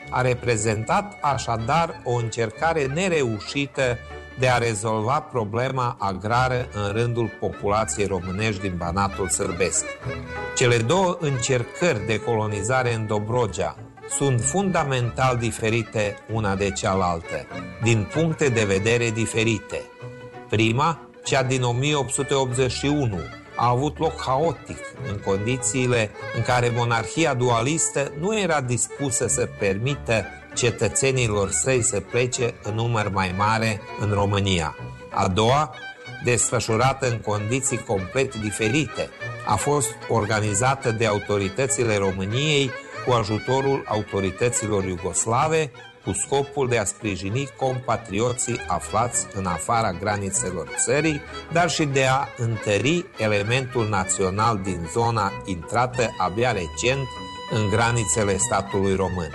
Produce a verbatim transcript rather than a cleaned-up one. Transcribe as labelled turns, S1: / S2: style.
S1: a reprezentat așadar o încercare nereușită de a rezolva problema agrară în rândul populației românești din Banatul sârbesc. Cele două încercări de colonizare în Dobrogea sunt fundamental diferite una de cealaltă, din puncte de vedere diferite. Prima, cea din o mie opt sute optzeci și unu, a avut loc haotic, în condițiile în care monarhia dualistă nu era dispusă să permită cetățenilor săi să plece în număr mai mare în România. A doua, desfășurată în condiții complet diferite, a fost organizată de autoritățile României cu ajutorul autorităților iugoslave, cu scopul de a sprijini compatrioții aflați în afara granițelor țării, dar și de a întări elementul național din zona intrată abia recent în granițele statului român.